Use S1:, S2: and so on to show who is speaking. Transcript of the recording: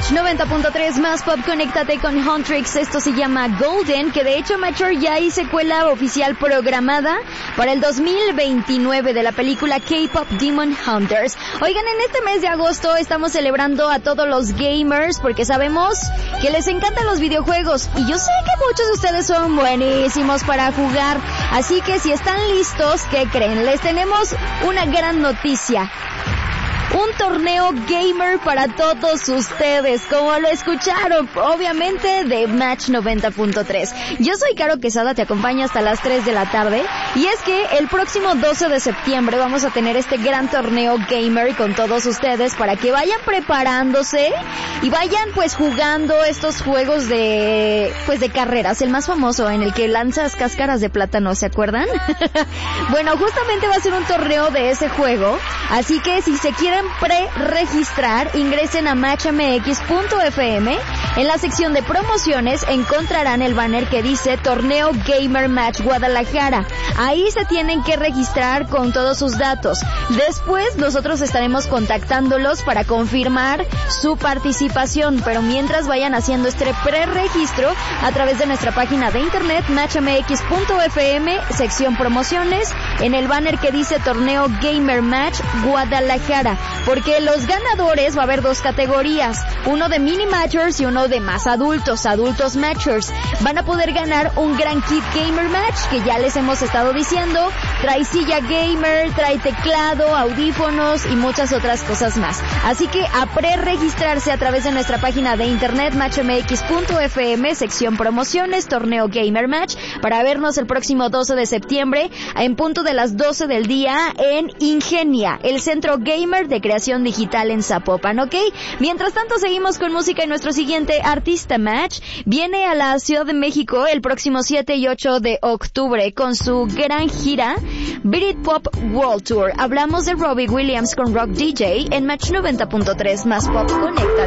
S1: Match 90.3 más pop, conéctate con Huntrix. Esto se llama Golden, que de hecho, Mature, ya hay secuela oficial programada para el 2029 de la película K-Pop Demon Hunters. Oigan, en este mes de agosto estamos celebrando a todos los gamers porque sabemos que les encantan los videojuegos y yo sé que muchos de ustedes son buenísimos para jugar. Así que si están listos, ¿qué creen? Les tenemos una gran noticia. Un torneo gamer para todos ustedes, como lo escucharon, obviamente de Match 90.3. Yo soy Caro Quesada, te acompaño hasta las 3 de la tarde. Y es que el próximo 12 de septiembre vamos a tener este gran torneo gamer con todos ustedes para que vayan preparándose y vayan pues jugando estos juegos de carreras. El más famoso, en el que lanzas cáscaras de plátano, ¿se acuerdan? Bueno, justamente va a ser un torneo de ese juego, así que si se quieren pre-registrar, ingresen a matchmx.fm. En la sección de promociones encontrarán el banner que dice Torneo Gamer Match Guadalajara. Ahí se tienen que registrar con todos sus datos. Después nosotros estaremos contactándolos para confirmar su participación, pero mientras vayan haciendo este pre-registro a través de nuestra página de internet matchmx.fm, sección promociones, en el banner que dice Torneo Gamer Match Guadalajara. Porque los ganadores va a haber dos categorías, uno de mini matchers y uno de más adultos matchers. Van a poder ganar un gran kit gamer match que ya les hemos estado diciendo, trae silla gamer, trae teclado, audífonos y muchas otras cosas más. Así que a pre-registrarse a través de nuestra página de internet matchmx.fm, sección promociones, torneo gamer match, para vernos el próximo 12 de septiembre en punto de las 12 del día en Ingenia, el centro gamer de creación digital en Zapopan, ¿ok? Mientras tanto seguimos con música y nuestro siguiente artista match viene a la Ciudad de México el próximo 7 y 8 de octubre con su gran gira Britpop World Tour. Hablamos de Robbie Williams con Rock DJ en Match 90.3 más pop, conecta.